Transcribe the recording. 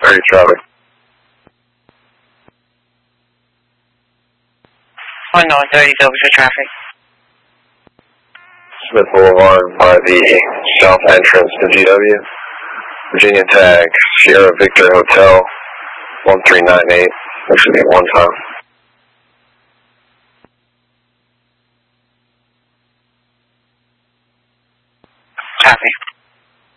30 traffic. 1930 Derbyshire traffic. Smith Boulevard by the south entrance to GW. Virginia Tag, Sierra Victor Hotel, 1398. That should be one time.